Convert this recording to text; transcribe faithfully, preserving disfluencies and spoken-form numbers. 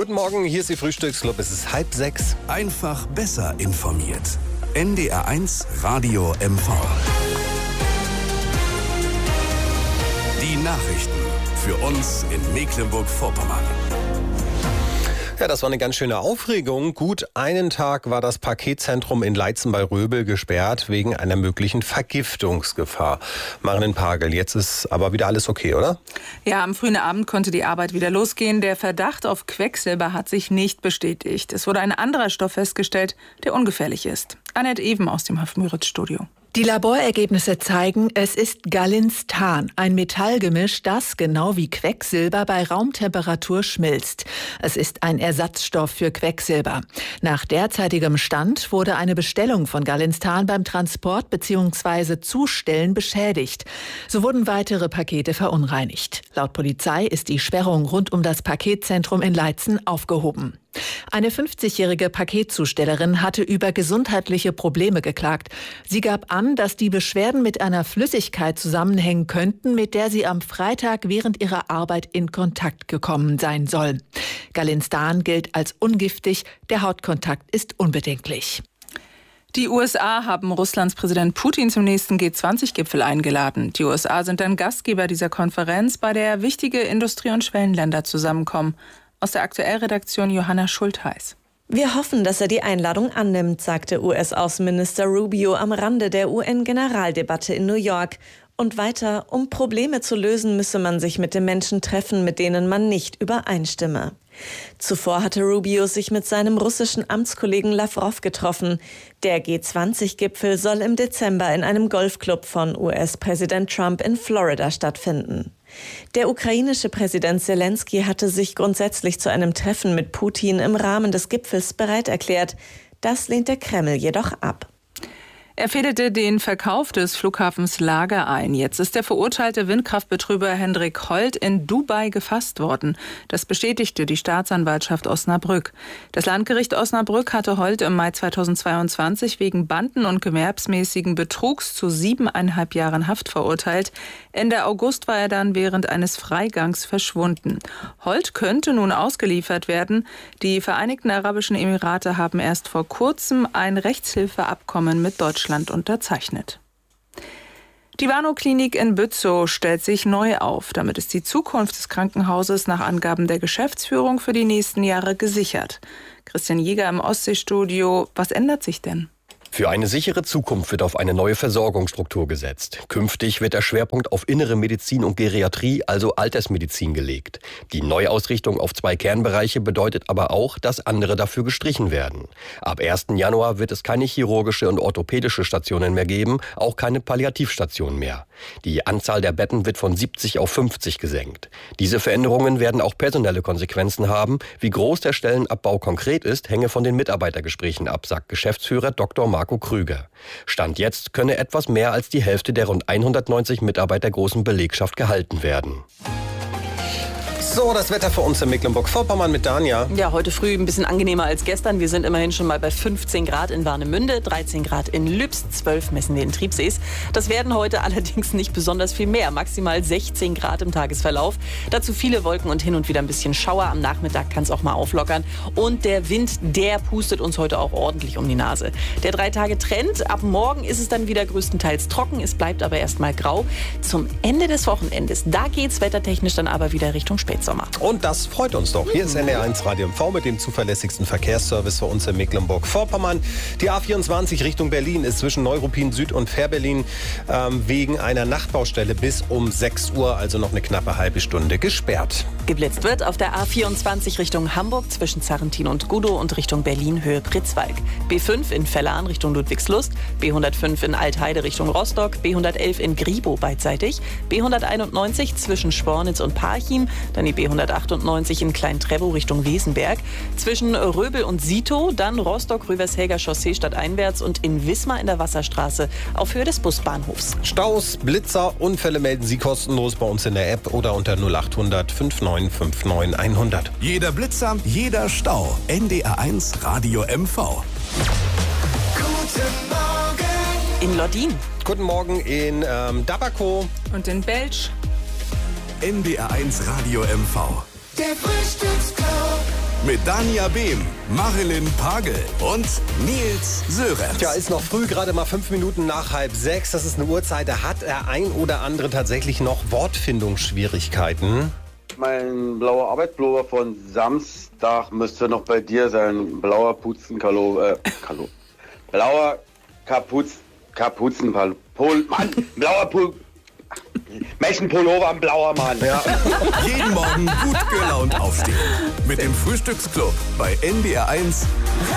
Guten Morgen, hier ist die Frühstücksclub. Es ist halb sechs. Einfach besser informiert. N D R eins Radio M V. Die Nachrichten für uns in Mecklenburg-Vorpommern. Ja, das war eine ganz schöne Aufregung. Gut einen Tag war das Paketzentrum in Leitzen bei Röbel gesperrt wegen einer möglichen Vergiftungsgefahr. Marilyn Pagel, jetzt ist aber wieder alles okay, oder? Ja, am frühen Abend konnte die Arbeit wieder losgehen. Der Verdacht auf Quecksilber hat sich nicht bestätigt. Es wurde ein anderer Stoff festgestellt, der ungefährlich ist. Annette Even aus dem Hofmüritz-Studio. Die Laborergebnisse zeigen, es ist Galinstan, ein Metallgemisch, das genau wie Quecksilber bei Raumtemperatur schmilzt. Es ist ein Ersatzstoff für Quecksilber. Nach derzeitigem Stand wurde eine Bestellung von Galinstan beim Transport bzw. Zustellen beschädigt. So wurden weitere Pakete verunreinigt. Laut Polizei ist die Sperrung rund um das Paketzentrum in Leitzen aufgehoben. Eine fünfzigjährige Paketzustellerin hatte über gesundheitliche Probleme geklagt. Sie gab an, dass die Beschwerden mit einer Flüssigkeit zusammenhängen könnten, mit der sie am Freitag während ihrer Arbeit in Kontakt gekommen sein soll. Galinstan gilt als ungiftig, der Hautkontakt ist unbedenklich. Die U S A haben Russlands Präsident Putin zum nächsten G zwanzig Gipfel eingeladen. Die U S A sind dann Gastgeber dieser Konferenz, bei der wichtige Industrie- und Schwellenländer zusammenkommen. Aus der Aktuellredaktion Johanna Schultheiß. Wir hoffen, dass er die Einladung annimmt, sagte U S-Außenminister Rubio am Rande der U N-Generaldebatte in New York. Und weiter, um Probleme zu lösen, müsse man sich mit den Menschen treffen, mit denen man nicht übereinstimme. Zuvor hatte Rubio sich mit seinem russischen Amtskollegen Lavrov getroffen. Der G zwanzig Gipfel soll im Dezember in einem Golfclub von U S-Präsident Trump in Florida stattfinden. Der ukrainische Präsident Selenskyj hatte sich grundsätzlich zu einem Treffen mit Putin im Rahmen des Gipfels bereit erklärt. Das lehnt der Kreml jedoch ab. Er fädelte den Verkauf des Flughafens Lager ein. Jetzt ist der verurteilte Windkraftbetrüger Hendrik Holt in Dubai gefasst worden. Das bestätigte die Staatsanwaltschaft Osnabrück. Das Landgericht Osnabrück hatte Holt im Mai zweitausendzweiundzwanzig wegen Banden- und gewerbsmäßigen Betrugs zu siebeneinhalb Jahren Haft verurteilt. Ende August war er dann während eines Freigangs verschwunden. Holt könnte nun ausgeliefert werden. Die Vereinigten Arabischen Emirate haben erst vor kurzem ein Rechtshilfeabkommen mit Deutschland unterzeichnet. Die Warnow-Klinik in Bützow stellt sich neu auf. Damit ist die Zukunft des Krankenhauses nach Angaben der Geschäftsführung für die nächsten Jahre gesichert. Christian Jäger im Ostseestudio. Was ändert sich denn? Für eine sichere Zukunft wird auf eine neue Versorgungsstruktur gesetzt. Künftig wird der Schwerpunkt auf innere Medizin und Geriatrie, also Altersmedizin, gelegt. Die Neuausrichtung auf zwei Kernbereiche bedeutet aber auch, dass andere dafür gestrichen werden. Ab ersten Januar wird es keine chirurgische und orthopädische Stationen mehr geben, auch keine Palliativstationen mehr. Die Anzahl der Betten wird von siebzig auf fünfzig gesenkt. Diese Veränderungen werden auch personelle Konsequenzen haben. Wie groß der Stellenabbau konkret ist, hänge von den Mitarbeitergesprächen ab, sagt Geschäftsführer Doktor Marco Krüger. Stand jetzt könne etwas mehr als die Hälfte der rund hundertneunzig Mitarbeiter großen Belegschaft gehalten werden. So, das Wetter für uns in Mecklenburg-Vorpommern mit Dania. Ja, heute früh ein bisschen angenehmer als gestern. Wir sind immerhin schon mal bei fünfzehn Grad in Warnemünde, dreizehn Grad in Lübs, zwölf messen wir in Triebsees. Das werden heute allerdings nicht besonders viel mehr, maximal sechzehn Grad im Tagesverlauf. Dazu viele Wolken und hin und wieder ein bisschen Schauer. Am Nachmittag kann es auch mal auflockern. Und der Wind, der pustet uns heute auch ordentlich um die Nase. Der Drei-Tage-Trend, ab morgen ist es dann wieder größtenteils trocken. Es bleibt aber erstmal grau. Zum Ende des Wochenendes, da geht's wettertechnisch dann aber wieder Richtung Spätsommer. Und das freut uns doch. Hier ist N D R eins Radio M V mit dem zuverlässigsten Verkehrsservice für uns in Mecklenburg-Vorpommern. Die A vierundzwanzig Richtung Berlin ist zwischen Neuruppin Süd und Fährberlin ähm, wegen einer Nachtbaustelle bis um sechs Uhr, also noch eine knappe halbe Stunde, gesperrt. Geblitzt wird auf der A vierundzwanzig Richtung Hamburg zwischen Zarrentin und Gudow und Richtung Berlin Höhe Pritzwalk. B fünf in Vellan Richtung Ludwigslust, B hundertfünf in Altheide Richtung Rostock, B hundertelf in Gribow beidseitig, B hunderteinundneunzig zwischen Spornitz und Parchim, dann die B hundertachtundneunzig in Klein-Trevow Richtung Wesenberg, zwischen Röbel und Sito, dann Rostock-Rövershäger Chaussee stadteinwärts und in Wismar in der Wasserstraße auf Höhe des Busbahnhofs. Staus, Blitzer, Unfälle melden Sie kostenlos bei uns in der App oder unter null achthundert fünfundneunzig neunundfünfzig hundert. Jeder Blitzer, jeder Stau. N D R eins Radio M V. Guten Morgen. In Lodin. Guten Morgen in ähm, Dabaco. Und in Belsch. N D R eins Radio M V. Der Frühstücksclub. Mit Dania Behm, Marilyn Pagel und Nils Sörenz. Tja, ist noch früh, gerade mal fünf Minuten nach halb sechs. Das ist eine Uhrzeit, da hat der ein oder andere tatsächlich noch Wortfindungsschwierigkeiten. Mein blauer Arbeitspullover von Samstag müsste noch bei dir sein. Blauer Puzenkalo, äh, Kalo. Blauer Kapuz, Kapuzenpal, Pol, Mann, blauer Pul, Menschenpullover, ein blauer Mann. Ja. Jeden Morgen gut gelaunt aufstehen. Mit dem Frühstücksclub bei N D R eins.